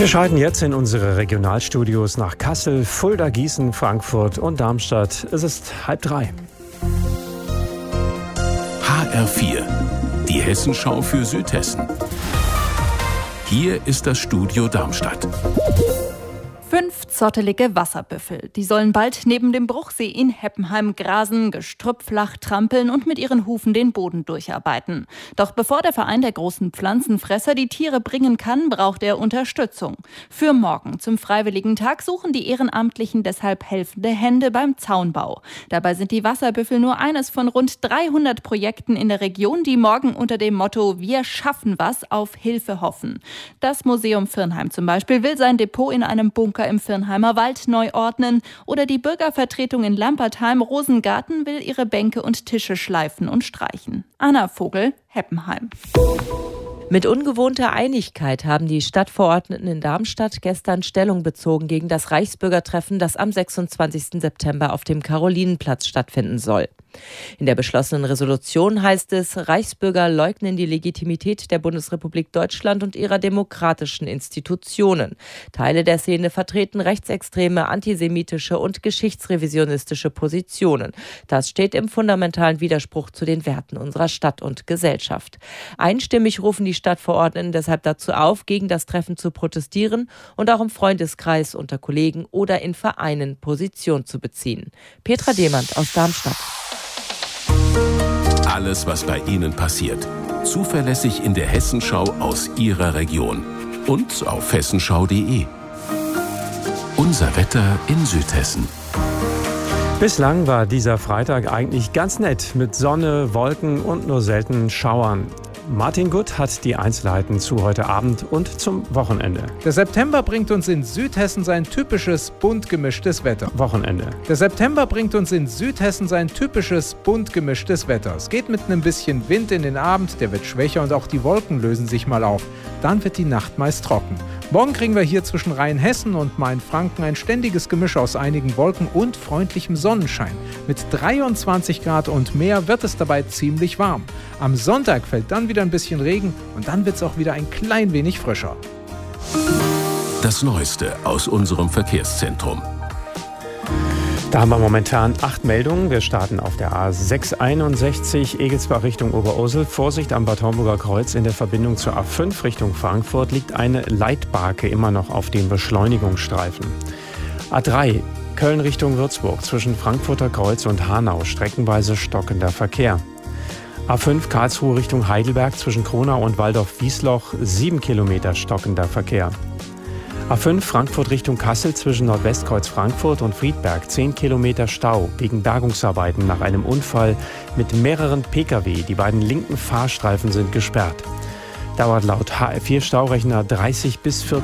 Wir schalten jetzt in unsere Regionalstudios nach Kassel, Fulda, Gießen, Frankfurt und Darmstadt. Es ist 2:30. HR4, die Hessenschau für Südhessen. Hier ist das Studio Darmstadt. 5 zottelige Wasserbüffel. Die sollen bald neben dem Bruchsee in Heppenheim grasen, Gestrüpp flach trampeln und mit ihren Hufen den Boden durcharbeiten. Doch bevor der Verein der großen Pflanzenfresser die Tiere bringen kann, braucht er Unterstützung. Für morgen zum Freiwilligen Tag suchen die Ehrenamtlichen deshalb helfende Hände beim Zaunbau. Dabei sind die Wasserbüffel nur eines von rund 300 Projekten in der Region, die morgen unter dem Motto „Wir schaffen was" auf Hilfe hoffen. Das Museum Virnheim zum Beispiel will sein Depot in einem Bunker im Virnheimer Wald neu ordnen oder die Bürgervertretung in Lampertheim-Rosengarten will ihre Bänke und Tische schleifen und streichen. Anna Vogel, Heppenheim. Mit ungewohnter Einigkeit haben die Stadtverordneten in Darmstadt gestern Stellung bezogen gegen das Reichsbürgertreffen, das am 26. September auf dem Karolinenplatz stattfinden soll. In der beschlossenen Resolution heißt es, Reichsbürger leugnen die Legitimität der Bundesrepublik Deutschland und ihrer demokratischen Institutionen. Teile der Szene vertreten rechtsextreme, antisemitische und geschichtsrevisionistische Positionen. Das steht im fundamentalen Widerspruch zu den Werten unserer Stadt und Gesellschaft. Einstimmig rufen die Stadtverordneten deshalb dazu auf, gegen das Treffen zu protestieren und auch im Freundeskreis, unter Kollegen oder in Vereinen Position zu beziehen. Petra Demand aus Darmstadt. Alles, was bei Ihnen passiert. Zuverlässig in der Hessenschau aus Ihrer Region. Und auf hessenschau.de. Unser Wetter in Südhessen. Bislang war dieser Freitag eigentlich ganz nett mit Sonne, Wolken und nur seltenen Schauern. Martin Gutt hat die Einzelheiten zu heute Abend und zum Wochenende. Der September bringt uns in Südhessen sein typisches bunt gemischtes Wetter. Wochenende. Der September bringt uns in Südhessen sein typisches bunt gemischtes Wetter. Es geht mit einem bisschen Wind in den Abend, der wird schwächer und auch die Wolken lösen sich mal auf. Dann wird die Nacht meist trocken. Morgen kriegen wir hier zwischen Rheinhessen und Mainfranken ein ständiges Gemisch aus einigen Wolken und freundlichem Sonnenschein. Mit 23 Grad und mehr wird es dabei ziemlich warm. Am Sonntag fällt dann wieder ein bisschen Regen und dann wird es auch wieder ein klein wenig frischer. Das Neueste aus unserem Verkehrszentrum. Da haben wir momentan 8 Meldungen. Wir starten auf der A661 Egelsbach Richtung Oberursel. Vorsicht am Bad Homburger Kreuz. In der Verbindung zur A5 Richtung Frankfurt liegt eine Leitbarke immer noch auf dem Beschleunigungsstreifen. A3 Köln Richtung Würzburg zwischen Frankfurter Kreuz und Hanau streckenweise stockender Verkehr. A5 Karlsruhe Richtung Heidelberg zwischen Kronau und Waldorf-Wiesloch 7 Kilometer stockender Verkehr. A5 Frankfurt Richtung Kassel zwischen Nordwestkreuz Frankfurt und Friedberg 10 Kilometer Stau wegen Bergungsarbeiten nach einem Unfall mit mehreren Pkw. Die beiden linken Fahrstreifen sind gesperrt. Dauert laut HR4 Staurechner 30 bis 40